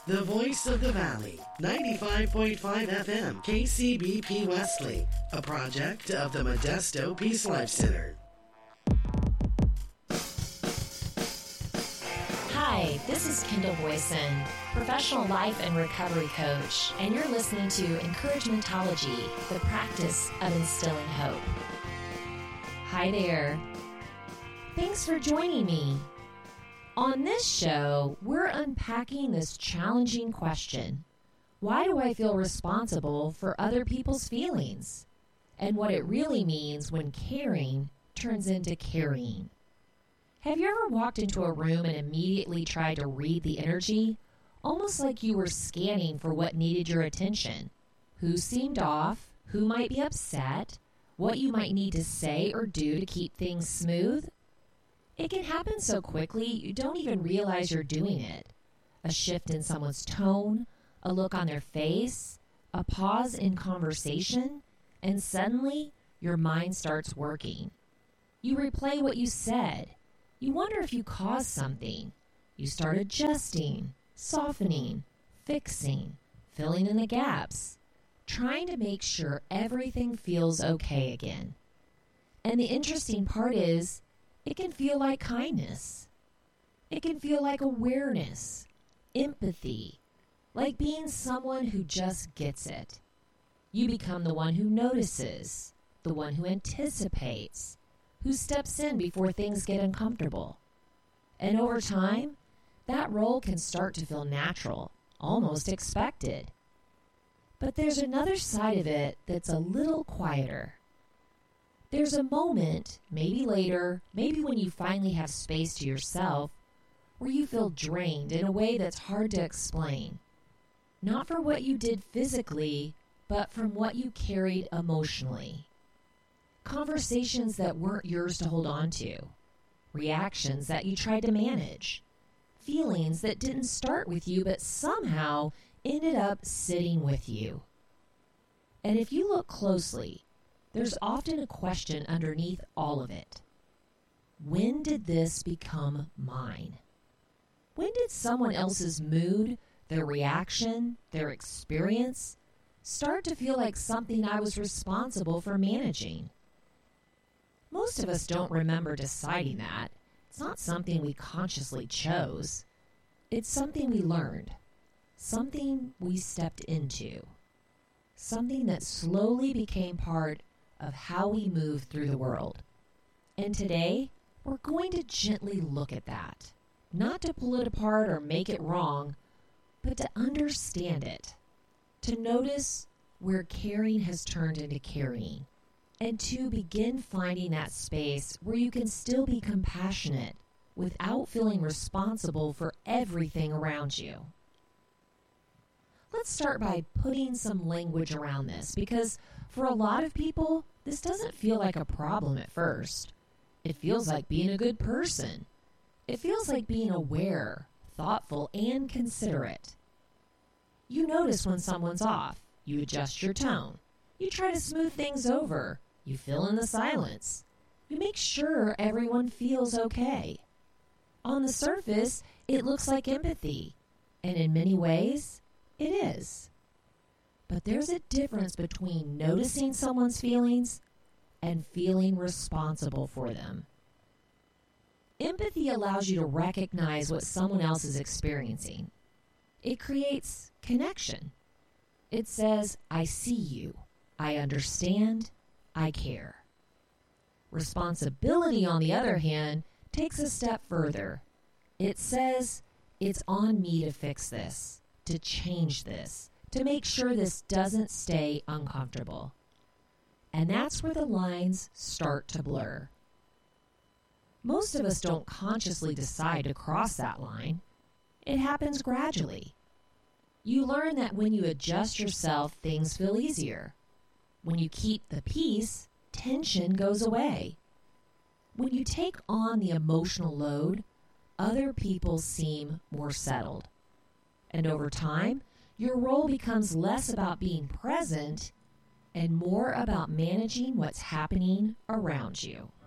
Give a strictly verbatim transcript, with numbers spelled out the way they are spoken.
The voice of the valley, ninety-five point five F M, K C B P Wesley, a project of the Modesto Peace Life Center. Hi, this is Kendall Boyson, professional life and recovery coach, and you're listening to Encouragementology, the practice of instilling hope. Hi there. Thanks for joining me. On this show, we're unpacking this challenging question: why do I feel responsible for other people's feelings? And what it really means when caring turns into carrying. Have you ever walked into a room and immediately tried to read the energy? Almost like you were scanning for what needed your attention. Who seemed off, who might be upset, what you might need to say or do to keep things smooth? It can happen so quickly you don't even realize you're doing it. A shift in someone's tone, a look on their face, a pause in conversation, and suddenly your mind starts working. You replay what you said. You wonder if you caused something. You start adjusting, softening, fixing, filling in the gaps, trying to make sure everything feels okay again. And the interesting part is, it can feel like kindness. It can feel like awareness, empathy, like being someone who just gets it. You become the one who notices, the one who anticipates, who steps in before things get uncomfortable. And over time, that role can start to feel natural, almost expected. But there's another side of it that's a little quieter. There's a moment, maybe later, maybe when you finally have space to yourself, where you feel drained in a way that's hard to explain. Not for what you did physically, but from what you carried emotionally. Conversations that weren't yours to hold on to. Reactions that you tried to manage. Feelings that didn't start with you but somehow ended up sitting with you. And if you look closely, there's often a question underneath all of it. When did this become mine? When did someone else's mood, their reaction, their experience start to feel like something I was responsible for managing? Most of us don't remember deciding that. It's not something we consciously chose. It's something we learned, something we stepped into, something that slowly became part of how we move through the world. And today, we're going to gently look at that, not to pull it apart or make it wrong, but to understand it, to notice where caring has turned into carrying, and to begin finding that space where you can still be compassionate without feeling responsible for everything around you. Let's start by putting some language around this, because for a lot of people, this doesn't feel like a problem at first. It feels like being a good person. It feels like being aware, thoughtful, and considerate. You notice when someone's off. You adjust your tone. You try to smooth things over. You fill in the silence. You make sure everyone feels okay. On the surface, it looks like empathy, and in many ways, it is. But there's a difference between noticing someone's feelings and feeling responsible for them. Empathy allows you to recognize what someone else is experiencing. It creates connection. It says, I see you, I understand, I care. Responsibility, on the other hand, takes a step further. It says, it's on me to fix this, to change this, to make sure this doesn't stay uncomfortable. And that's where the lines start to blur. Most of us don't consciously decide to cross that line. It happens gradually. You learn that when you adjust yourself, things feel easier. When you keep the peace, tension goes away. When you take on the emotional load, other people seem more settled. And over time, your role becomes less about being present and more about managing what's happening around you.